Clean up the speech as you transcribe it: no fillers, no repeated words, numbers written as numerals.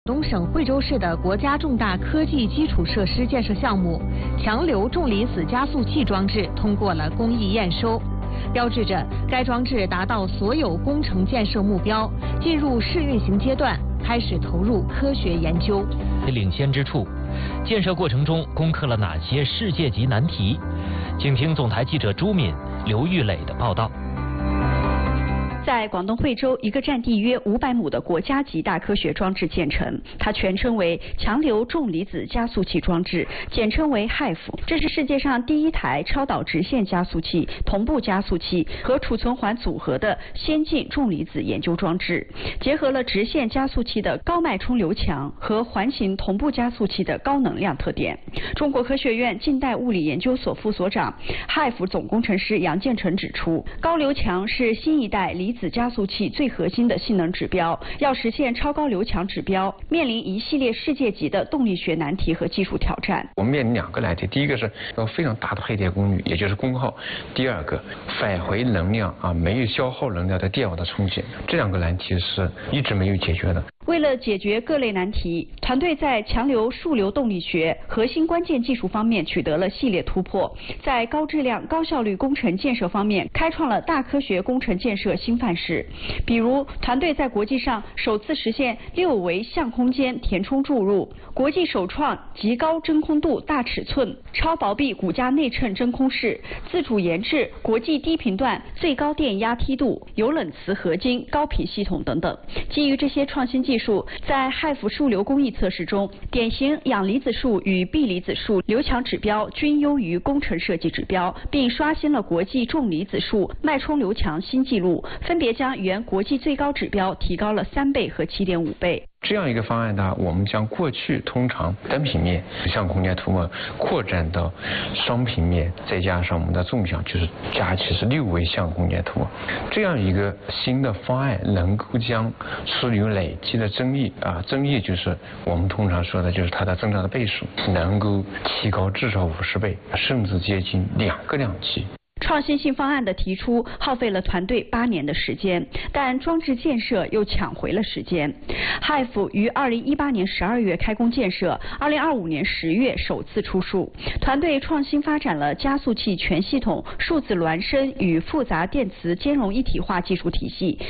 东省惠州市的国家重大科技基础设施建设项目强流重离子加速器装置通过了工艺验收，标志着该装置达到所有工程建设目标，进入试运行阶段，开始投入科学研究。 领先之处，建设过程中攻克了哪些世界级难题？请听总台记者朱敏、刘玉磊的报道。 在广东惠州，一个占地约500亩的国家级大科学装置建成，它全称为强流重离子加速器装置，简称为 HIF。这是世界上第一台超导直线加速器、同步加速器和储存环组合的先进重离子研究装置，结合了直线加速器的高脉冲流强和环形同步加速器的高能量特点。中国科学院近代物理研究所副所长、HIF 总工程师杨建成指出，高流强是新一代离子加速器最核心的性能指标，要实现超高流强指标，面临一系列世界级的动力学难题和技术挑战。 我们面临2个难题，第一个是要非常大的配电功率，也就是功耗；第二个返回能量没有消耗能量的电网的冲击，这2个难题是一直没有解决的。 为了解决各类难题，团队在强流数流动力学核心关键技术方面取得了系列突破，在高质量高效率工程建设方面开创了大科学工程建设新范式。比如，团队在国际上首次实现6维相空间填充注入，国际首创极高真空度大尺寸超薄壁骨架内衬真空室，自主研制国际低频段最高电压梯度、有冷磁合金高频系统等等。基于这些创新技术，在 HIF 数流工艺测试中，典型氧离子束与铋离子束流强指标均优于工程设计指标，并刷新了国际重离子束脉冲流强新纪录，分别将原国际最高指标提高了3倍和7.5倍。 这样一个方案呢，我们将过去通常单平面相空间涂抹扩展到双平面，再加上我们的纵向，就是加起是6维相空间涂抹。这样一个新的方案能够将数流累积的增益增益就是我们通常说的就是它的增长的倍数，能够提高至少50倍，甚至接近2个量级。 创新性方案的提出耗费了团队8年的时间，但装置建设又抢回了时间。HIF 于2018年12月开工建设，2025年10月首次出数。团队创新发展了加速器全系统数字孪生与复杂电磁兼容一体化技术体系，